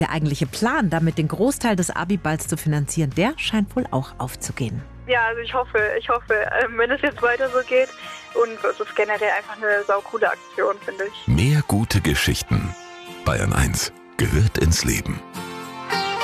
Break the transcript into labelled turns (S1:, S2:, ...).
S1: Der eigentliche Plan, damit den Großteil des Abiballs zu finanzieren, der scheint wohl auch aufzugehen.
S2: Ja, also ich hoffe, wenn es jetzt weiter so geht. Und es ist generell einfach eine saukoole Aktion, finde ich.
S3: Mehr gute Geschichten. Bayern 1 gehört ins Leben.